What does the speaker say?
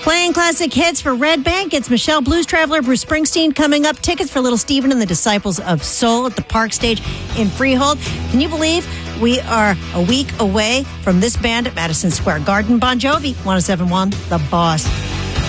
Playing classic hits for Red Bank. It's Michelle Blues Traveler, Bruce Springsteen coming up. Tickets for Little Steven and the Disciples of Soul at the Park Stage in Freehold. Can you believe we are a week away from this band at Madison Square Garden? Bon Jovi, 107.1, The Boss.